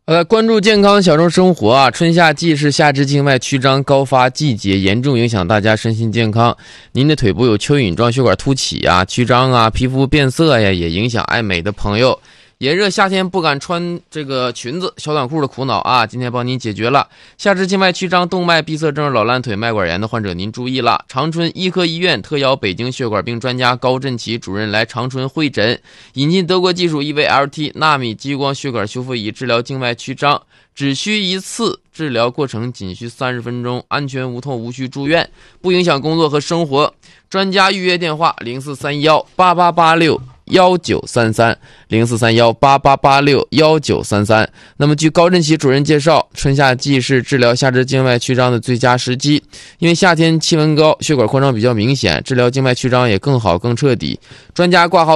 关注健康小众生活啊！春夏季是下肢静脉曲张高发季节，严重影响大家身心健康。您的腿部有蚯蚓状血管凸起啊、曲张啊、皮肤变色呀，也影响爱美的朋友。炎热夏天不敢穿这个裙子、小短裤的苦恼啊，今天帮您解决了。下肢静脉曲张、动脉闭塞症、老烂腿、脉管炎的患者您注意了，长春医科医院特邀北京血管病专家高振奇主任来长春会诊，引进德国技术EVLT 纳米激光血管修复仪治疗静脉曲张，只需一次，治疗过程仅需30分钟，安全无痛，无需住院，不影响工作和生活。专家预约电话043188861933，043188861933。那么据高振奇主任介绍，春夏季是治疗下肢静脉曲张的最佳时机，因为夏天气温高，血管扩张比较明显，治疗静脉曲张也更好更彻底。专家挂号